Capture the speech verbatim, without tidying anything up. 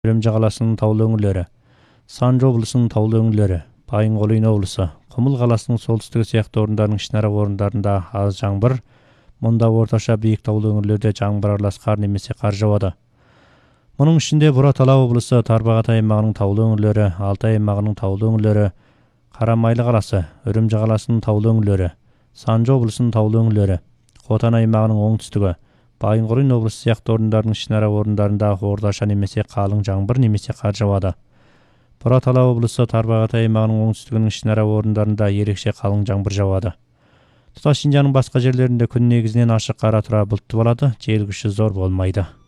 Үрümчи қаласының таулы өңірлері, Санжы облысының таулы өңірлері, Байынқол облысы, Құмыл қаласының солтүстігі сияқты орындардың ішінара орындарында аз жаңбыр, мұнда орташа биік таулы өңірлерде жаңбыр аралас қар немесе қар жауады. Мұның ішінде Бұратала облысы, Тарбағатай аймағының таулы өңірлері, Алтай аймағының таулы өңірлері, Қарамайлы қаласы, Үрімчі қаласының таулы өңірлері, Санжы облысының таулы өңірлері, Қотан аймағының оңтүстігі, Байынқол облысы сияқты орындардың ішінара орындарында орташа немесе қалың жаңбыр немесе қар жауады. Бұратала облысы, Тарбағатай аймағының оңтүстігінің ішінара орындарында ерекше қалың жаңбыр жауады. Тұтас Шинжаңның басқа жерлерінде күн негізінен ашық қара тұра бұлтты болады, жел күші зор болмайды.